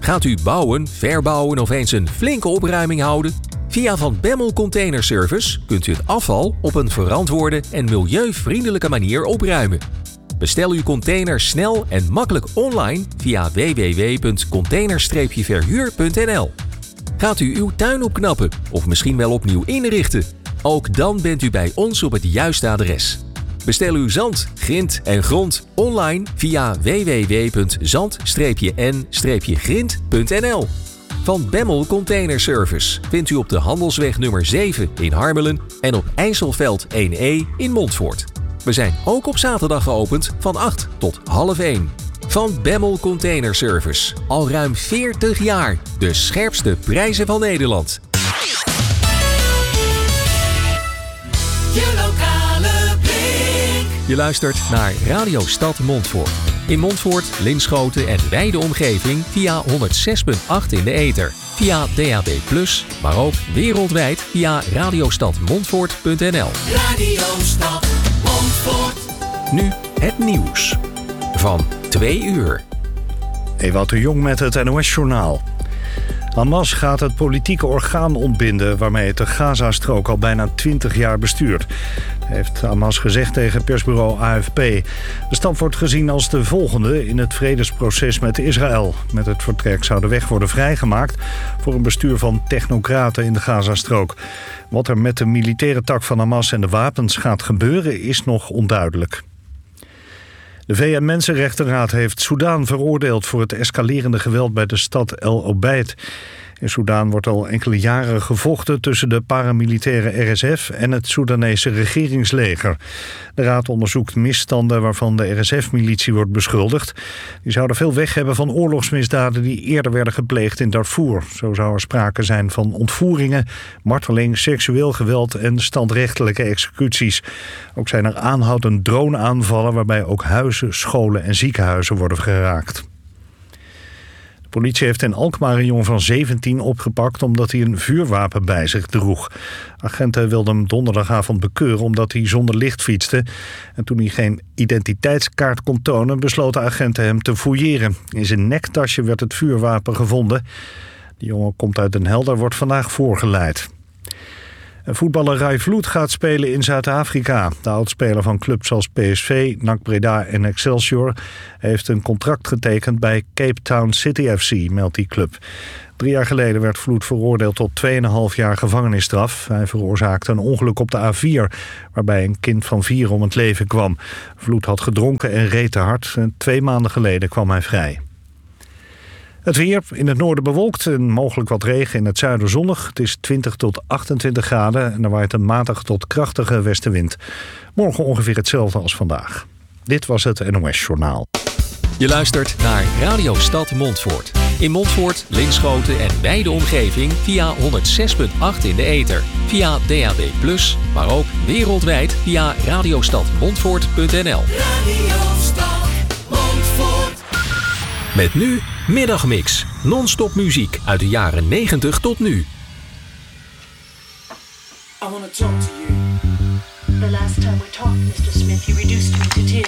Gaat u bouwen, verbouwen of eens een flinke opruiming houden? Via Van Bemmel Container Service kunt u het afval op een verantwoorde en milieuvriendelijke manier opruimen. Bestel uw container snel en makkelijk online via www.container-verhuur.nl. Gaat u uw tuin opknappen of misschien wel opnieuw inrichten? Ook dan bent u bij ons op het juiste adres. Bestel uw zand, grind en grond online via www.zand-n-grind.nl. Van Bemmel Container Service vindt u op de Handelsweg nummer 7 in Harmelen en op IJsselveld 1E in Montfoort. We zijn ook op zaterdag geopend van 8 tot half 1. Van Bemmel Container Service. Al ruim 40 jaar. De scherpste prijzen van Nederland. Je lokale Blik. Je luistert naar Radio Stad Montfoort. In Montfoort, Linschoten en wijde omgeving via 106.8 in de ether. Via DAB+, maar ook wereldwijd via radiostadmontfoort.nl. Radio Stad Montfoort. Nu het nieuws van 2 uur. Ewout de Jong met het NOS-journaal. Hamas gaat het politieke orgaan ontbinden waarmee het de Gazastrook al bijna 20 jaar bestuurt, heeft Hamas gezegd tegen persbureau AFP. De stap wordt gezien als de volgende in het vredesproces met Israël. Met het vertrek zou de weg worden vrijgemaakt voor een bestuur van technocraten in de Gazastrook. Wat er met de militaire tak van Hamas en de wapens gaat gebeuren is nog onduidelijk. De VN-Mensenrechtenraad heeft Soedan veroordeeld voor het escalerende geweld bij de stad El Obeid. In Soedan wordt al enkele jaren gevochten tussen de paramilitaire RSF en het Soedanese regeringsleger. De raad onderzoekt misstanden waarvan de RSF-militie wordt beschuldigd. Die zouden veel weg hebben van oorlogsmisdaden die eerder werden gepleegd in Darfur. Zo zou er sprake zijn van ontvoeringen, marteling, seksueel geweld en standrechtelijke executies. Ook zijn er aanhoudend droneaanvallen waarbij ook huizen, scholen en ziekenhuizen worden geraakt. De politie heeft in Alkmaar een jongen van 17 opgepakt omdat hij een vuurwapen bij zich droeg. Agenten wilden hem donderdagavond bekeuren omdat hij zonder licht fietste. En toen hij geen identiteitskaart kon tonen, besloten agenten hem te fouilleren. In zijn nektasje werd het vuurwapen gevonden. De jongen komt uit Den Helder, wordt vandaag voorgeleid. Voetballer Rai Vloed gaat spelen in Zuid-Afrika. De oudspeler van clubs als PSV, NAC Breda en Excelsior heeft een contract getekend bij Cape Town City FC, meldt die club. 3 jaar geleden werd Vloed veroordeeld tot 2,5 jaar gevangenisstraf. Hij veroorzaakte een ongeluk op de A4, waarbij een kind van 4 om het leven kwam. Vloed had gedronken en reed te hard. 2 maanden geleden kwam hij vrij. Het weer, in het noorden bewolkt en mogelijk wat regen, in het zuiden zonnig. Het is 20 tot 28 graden en er waait een matige tot krachtige westenwind. Morgen ongeveer hetzelfde als vandaag. Dit was het NOS Journaal. Je luistert naar Radio Stad Montfoort. In Montfoort, Linschoten en wijde omgeving via 106.8 in de ether. Via DAB+, maar ook wereldwijd via radiostadmontfoort.nl. Radio Stad Montfoort. Met nu Middagmix. Non-stop muziek uit de jaren 90 tot nu. I want to talk to you. The last time we talked, Mr. Smith, you reduced me to tears.